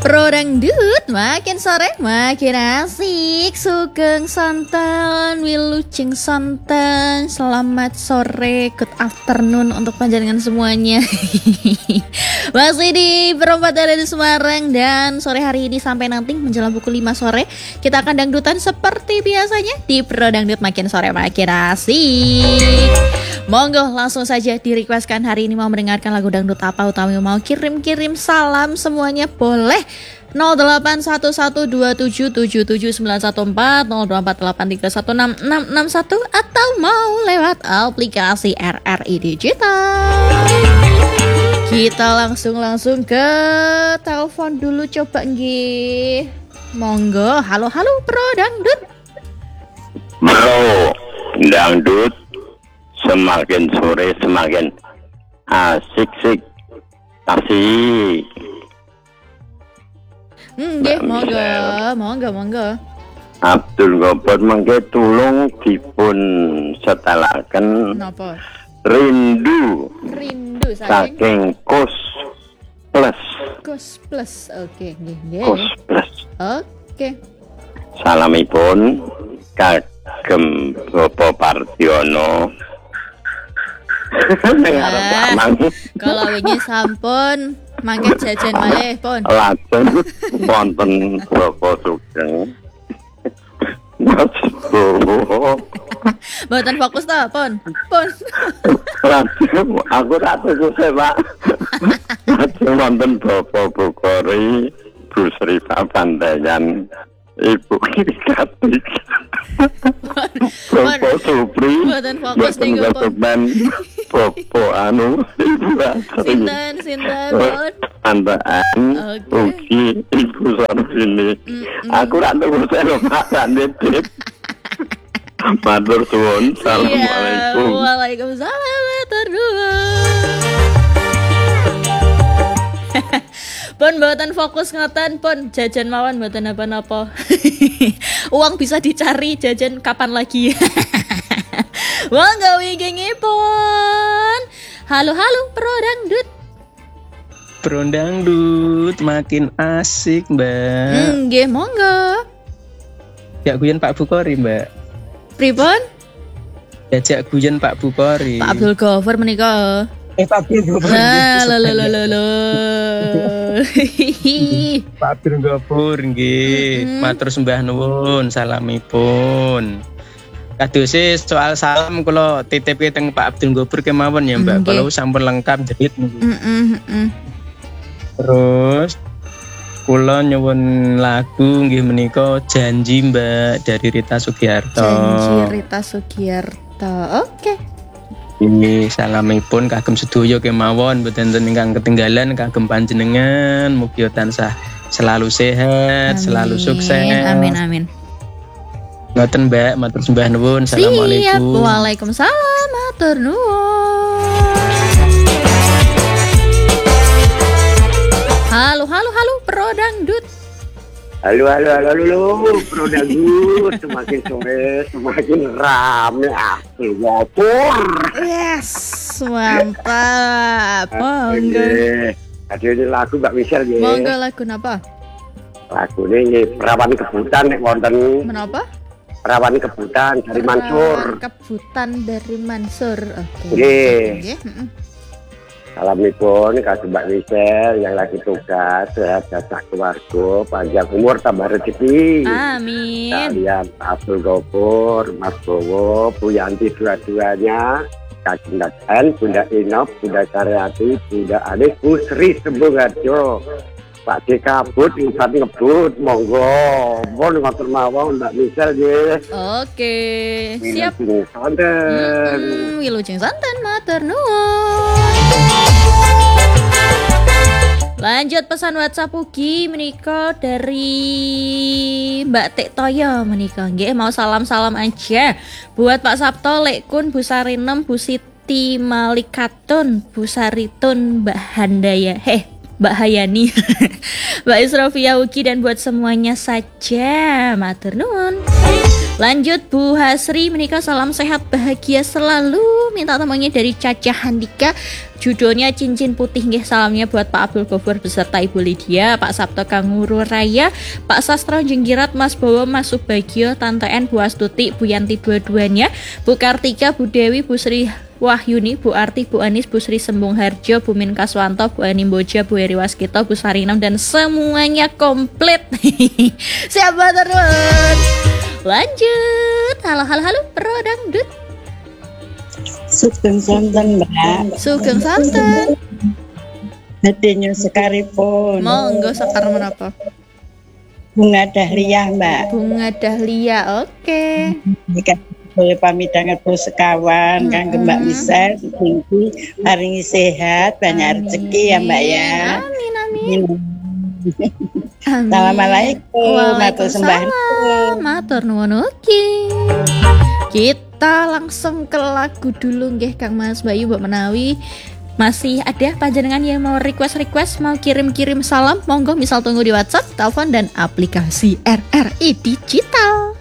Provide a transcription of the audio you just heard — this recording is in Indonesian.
Pro dangdut makin sore makin asik. Sugeng santan, wilujeng santan. Selamat sore, good afternoon untuk panjenengan semuanya. Masih di Perempat dari Semarang. Dan sore hari ini sampai nanti menjelang pukul 5 sore kita akan dangdutan seperti biasanya di Pro Dangdut makin sore makin asik. Monggo langsung saja di-requestkan hari ini mau mendengarkan lagu dangdut apa, utama mau kirim-kirim salam semuanya boleh. 08112777914 02483166661 atau mau lewat aplikasi RRI Digital. Kita langsung ke telepon dulu coba nggih. Monggo, halo Pro Dangdut. Bro Dangdut semakin sore semakin asik. Nggih, monggo. Abdul Ghaffur mangke tulung dipun setelaken Napa? Rindu saking saking Kus Plus. Oke, nggih. Kus Plus. Oke. Salamipun kagem Bapak Pardiono. Kalau wingi sampun mangke jajan malih pun. Lajeng wonten Bapak Sugeng. Mboten fokus ta, pun. Lajeng aku tak sukses, Pak. Lajeng wonten Bapak Bukhari, Bu Sri Papandayan, Ibu Katik. Bapak Supri, mboten fokus niku pun. Bapak anu, Ibu Asri. Sinten pun. Antaan, Ugi, Ibu Sarvini. Aku tak sukses lho, Pak, tak nitip. Matur suwun. Assalamualaikum. Waalaikumsalam. Matur nuwun. Pun mboten fokus ngoten pun jajan mawon mboten apa-apa. Uang bisa dicari, jajan kapan lagi. Monggo wingingipun. Halo Pro Dangdut. Pro Dangdut makin asik, Mbak. Nggih, monggo. Ya guyon Pak Bukhari, Mbak. Pripun? Diajak guyon Pak Bukhari. Pak Abdul Ghaffur menika. Pak Abdul Ghaffur. Pak Abdul Ghaffur nggih. Matur sembah nuwun salamipun. Kadose soal salam kula titipke teng Pak Abdul Ghaffur kemawon ya, Mbak. Kalau sampun lengkap jerit niku. Terus kula nyuwun lagu nggih menika Janji, Mbak, dari Rita Sugiarto. Oke. Ini salamipun kagem sedaya kemawon mboten enten ingkang ketinggalan kagem panjenengan mugi tansah selalu sehat, selalu sukses. Amin. Ngoten, Mbak, matur sembah nuwun. Assalamualaikum. Siap. Waalaikumsalam. Matur nuwun. Halo Pro Dangdut. Halo, Pro Dangdut. Semakin sore semakin rame. Abdul Ghaffur. Yes, mantap. Monggo. Tadi ini lagu Mbak Michelle nggih. Monggo lagu napa? Lagu ini Perawan Kebutan nek wonten. Menapa? Perawan Kebutan dari Mansur. Kebutan dari Mansur. Oke. Nggih. Salamipun kasih Mbak Michelle yang lagi tugas, sehat jasa keluarga, panjang umur tambah rezeki. Amin. Kalian Abdul Ghaffur, Mas Bowo, Bu Yanti dua-duanya, Kak Cindakan, Bunda Inop, Bunda Karyati, Bunda Anis, Bu Sri Sembungarjo, Pak D Kabut, Insan Ngebut, monggo, mohon ngatur mawon Mbak Michelle nggih. Oke, siap. Wilujeng santen matur nuwun. Lanjut pesan WhatsApp Ugi menika dari Mbak Tek Toyo menika. Nggih mau salam-salam aja buat Pak Sabto, Lekun, Bu Sarinem, Bu Siti Malikatun, Bu Saritun, Mbak Handaya. Mbak Hayani, Mbak Isrofia Uki, dan buat semuanya saja. Matur nuwun. Lanjut Bu Hasri menikah, salam sehat bahagia selalu. Minta temannya dari Caca Handika. Judulnya Cincin Putih nggih. Salamnya buat Pak Abdul Ghafur beserta Ibu Lydia, Pak Sabto Kanguru Raya, Pak Sastro Jenggirat, Mas Bowo, Mas Subagio, Tante N, Bu Astuti, Bu Yanti dua-duanya, Bu Kartika, Bu Dewi, Bu Sri Wahyuni, Bu Arti, Bu Anis, Bu Sri Sembung Harjo, Bu Min Kaswanto, Bu Ani Boja, Bu Heri Waskito, Bu Sarinam, dan semuanya komplit. Siapa terus? Lanjut. Halo Pro Dangdut. Sugeng santen Mbak. Sugeng santen. Hadinya sekaripun. Monggo sekar menapa? Bunga dahlia Mbak. Bunga dahlia, oke. Jika boleh pamit dengan Bu sekawan, kangge Mbak Misal, tinggi, paringi sehat, banyak rezeki ya Mbak ya. Amin. Amin. Waalaikumsalam. Assalamualaikum. Matur sembah. Matur nuwun ugi. Kita langsung ke lagu dulu nggih Kang Mas Bayu Mbak Menawi. Masih ada panjenengan yang mau request, mau kirim salam, monggo misal tunggu di WhatsApp, telepon, dan aplikasi RRI Digital.